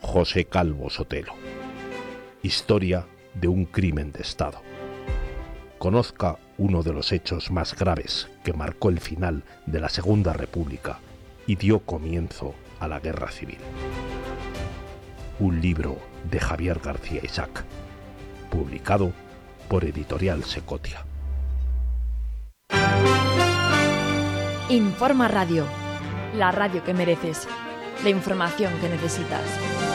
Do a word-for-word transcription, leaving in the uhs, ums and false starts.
José Calvo Sotelo. Historia de un crimen de Estado. Conozca uno de los hechos más graves que marcó el final de la Segunda República y dio comienzo a la Guerra Civil. Un libro de Javier García Isaac, publicado por Editorial Secotia. Informa Radio, la radio que mereces, la información que necesitas.